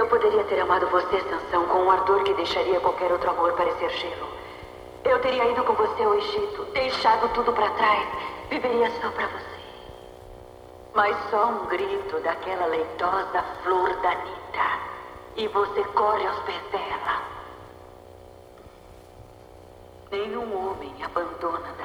Eu poderia ter amado você, Sansão, com um ardor que deixaria qualquer outro amor parecer gelo. Eu teria ido com você ao Egito, deixado tudo pra trás, viveria só pra você. Mas só um grito daquela leitosa flor da Anitta, e você corre aos pés dela. Nenhum homem abandona